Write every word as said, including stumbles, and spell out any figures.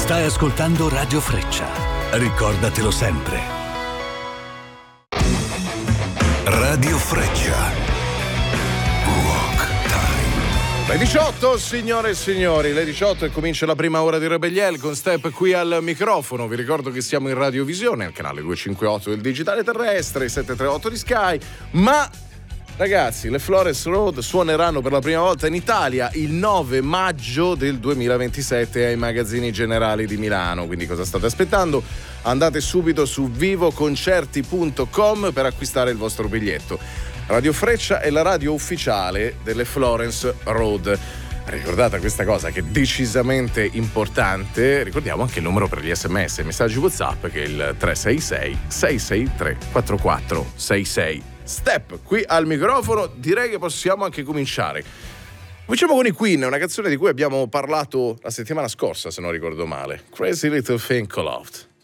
Stai ascoltando Radio Freccia. Ricordatelo sempre. Radio Freccia. Rock Time. Le diciotto, signore e signori, le diciotto e comincia la prima ora di Rebelliel con Step qui al microfono. Vi ricordo che siamo in radiovisione al canale duecentocinquantotto del Digitale Terrestre, settecentotrentotto di Sky, ma ragazzi, le Florence Road suoneranno per la prima volta in Italia il nove maggio del duemilaventisette ai Magazzini Generali di Milano. Quindi cosa state aspettando? Andate subito su vivoconcerti punto com per acquistare il vostro biglietto. Radio Freccia è la radio ufficiale delle Florence Road. Ricordate questa cosa che è decisamente importante. Ricordiamo anche il numero per gli sms e messaggi WhatsApp, che è il tre sei sei sei sei tre quattro quattro sei sei. Step qui al microfono, direi che possiamo anche cominciare. Cominciamo con i Queen, una canzone di cui abbiamo parlato la settimana scorsa, se non ricordo male. Crazy Little Thing Called Love.